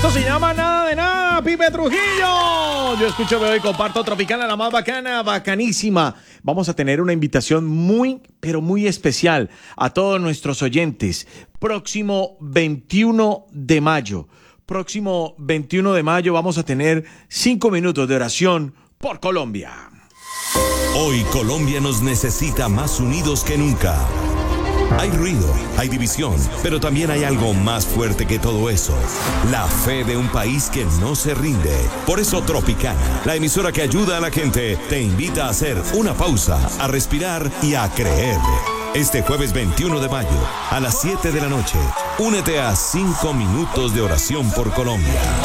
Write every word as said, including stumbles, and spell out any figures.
Esto se llama Nada de Nada, Pipe Trujillo. Yo escucho, veo y comparto Tropicana, la más bacana, bacanísima. Vamos a tener una invitación muy, pero muy especial a todos nuestros oyentes. Próximo veintiuno de mayo. Próximo veintiuno de mayo vamos a tener cinco minutos de oración por Colombia. Hoy Colombia nos necesita más unidos que nunca. Hay ruido, hay división, pero también hay algo más fuerte que todo eso. La fe de un país que no se rinde. Por eso Tropicana, la emisora que ayuda a la gente, te invita a hacer una pausa, a respirar y a creer. Este jueves veintiuno de mayo, a las siete de la noche, únete a cinco minutos de oración por Colombia.